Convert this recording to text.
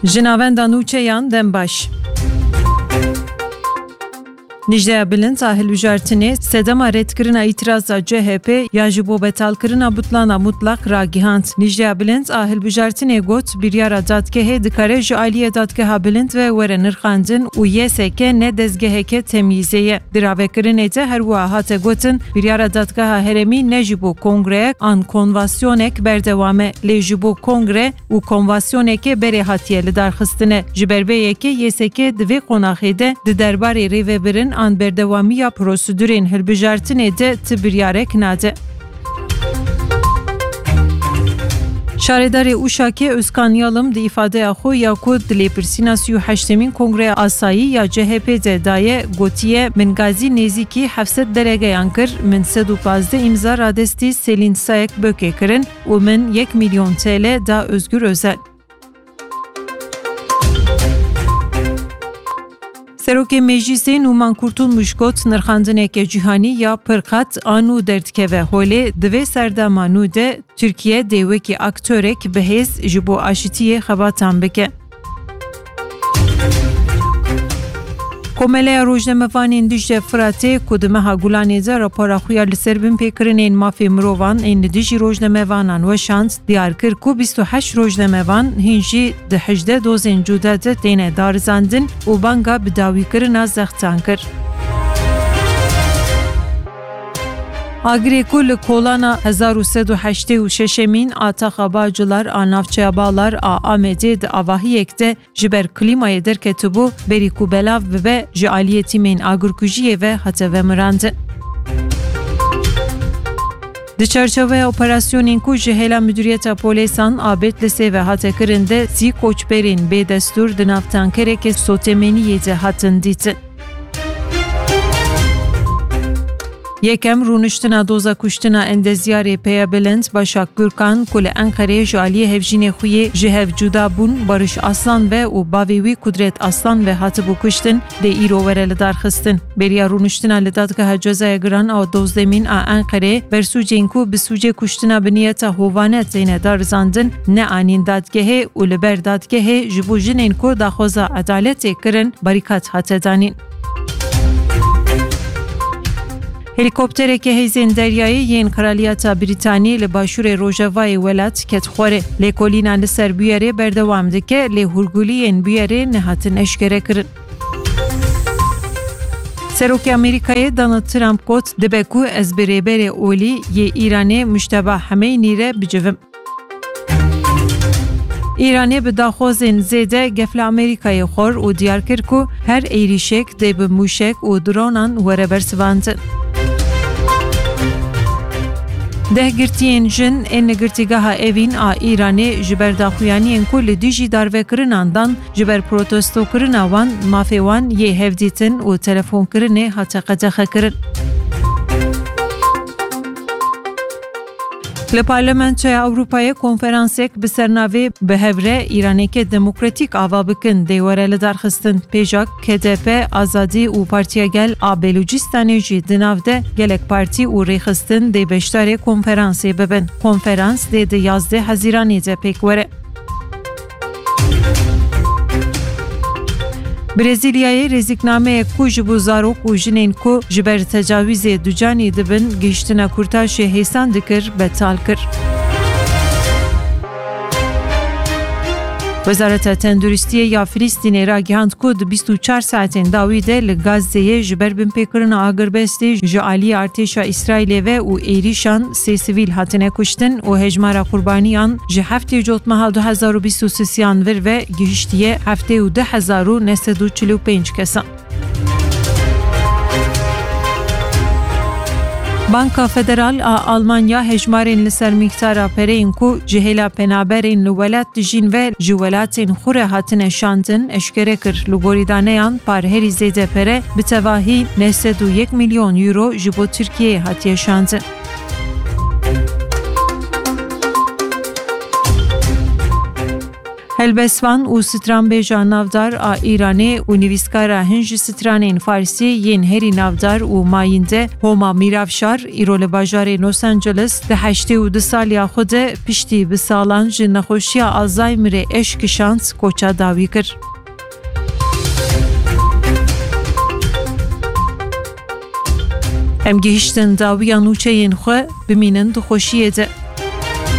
Jinavenda Nûçeyan Dembaş. Nijdeya Bilind a hilbijartinê sedema rêdkirina îtiraza CHP ya ji bo betalkirina butlana mutlaq ragihand. Nijdeya Bilind a hilbijartinê got biryara dadgehê dikare ji aliyê dadgeha bilind ve were nirxandin û yêseke ne dezgeheke temyîzê ye. Di ravekirinê de her wiha hate gotin biryara dadgeha herêmî ne ji bo kongreyek an konvasyonek berdewame lê ji bo kongre û konvasyonekê berê hatiye li darxistine. Ji ber vê yekê yêseke di vê qonaxê de di derbarê rêvebirin an berdewamiya prosedürên hilbijartinê de ti biryarek nade. Şaredarê Uşakê Özkan Yalım di îfadeya xwe ya ku di lêpirsîna 38 Kongreya Asayî ya CHP de daye gotiye min gazî nêzîkî 700 delegeyan kir, min 115 imza radestî Selîn Sayek Bökê kirin û min 1 milyon TL da Özgür Özel. Serokê Meclîsê Numan Kurtulmuş got nirxandineke cîhanî ya pirqet anû derdkeve holê di vê serdema nû de Tirkiye dê wekî aktörek bihêz ji bo aşitiyê xebatan bike. Komeleya Rojnamevanên Dicle Firatê ku di meha Gulanê de rapora xwe ya li ser binpêkirinên mafê mirovan ên li dijî rojnamevanan weşand diyar kir ku 28 rojnamevan hîn jî di 18 dozên cuda de têne darizandin û banga bidawîkirina zextan kir. Agirê ku li kolana 1386 a Taxa Bacılar a Navçeya Balar a Amedê di avahiyek de ji ber klîmayê derketibû berî ku belav bibe ji aliyê tîmên agirkujiyê ve hate vemirandin. Di çerçeveya operasyonên ku ji hêla Müdüriyeta Polîsan a Bedlîsê ve hate kirin de zî koçberên bêdestûr di nav tankerekê Sotemeniyê de hatin dîtin. Yekem rûniştina doza kuştina endezyarê Peya Bilind Başak Gürkan ku li Enqereyê ji aliyê hevjînê xwe yê ji hev cuda bûn Barış Aslan ve û bavê wî Kudret Aslan ve hatibû kuştin dê îro were li darxistin. Beriya rûniştina li dadgeha cezaya giran a dozdemîn a Enqereyê bersûcên ku bi sûcê kuştina bi niyeta hovane têne darizandin ne anîn dadgehê û li ber dadgehê ji bo jinên ku daxwaza edaletê kirin barîkat hate danîn. Helikoptereke hêzên deryayê yên Kraliyeta Brîtanî li başûrê Rojavayê welat ketxwarê. Lêkolînan li ser bûyerê berdewam dike lê hûrguliyên bûyerê nehatin eşkere kirin. Serokê Amerîkayê Donald Trump got dibe ku ez bi rêberê olî yê Îranê Mujteba Hemeynî re bicivim. İranê bi daxwazên zêde gefla Amerîkayê xwar û diyar kir ku her êrişek dê bi mûşek û dronan were bersivandin. Dehgirtiyên jin ên li girtîgeha evîn a Îranê ji ber daxuyaniyên ku li dijî darvekirinan dan ji ber protestokirina wan mafê wan yê hevdîtin û telefonkirinê hate qedexekirin. Li Parlamentoya Avrupayê konferansek bi sernavê bi hevre Îraneke demokratîk ava bikin dê were li darxistin. Pêjak KDP, Azadî û Partiya Gel a Belûcistanê jî di nav de gelek partî û rêxistin dê beşdarê konferansê bibin. Konferans dê di 11 Hezîranê de pêk were. Brezilyayê rêzîknameyek ku ji bo zarok û jinên ku ji ber tecawîzê ducanî dibin gihîştina kurtaşê hêsan dikir betal kir. Wezareta Tenduristiyê ya Filîstînê ragihand ku di 24 saetên dawî de li Gazze'yê ji ber binpêkirina agirbestê ji aliyê artêşa İsraîlê ve û êrîşan 3 sivîl hatine kuştin û hejmara qurbaniyan ji heftê cotmeha 2023 vir ve gihîştiye 10,945 kesan. Banka Federal a Almanya hejmarên li ser mîktara pereyên ku ji hêla penaberên li welat dijîn ve ji welatên xwe re hatine şandin eşkere kir. Li gorî daneyan parherî zêde pere bi tevahî 901 milyon euro ji bo Tirkiyeyê hatiye şandin. هلبسوان و ستران بیجا نافدار آ ایرانی و نویسکارا هنج سترانین فارسی ین هری نافدار و ماینده هما میرافشار ایرول باجار لوس آنجلس ده 82 سالیا خود پشتی به سالان جن نخوشی آلزایمر اشک شانس کوچا داوی کر. ام گهشتن داوی نوچه ین خو بمینن دو خوشیه ده.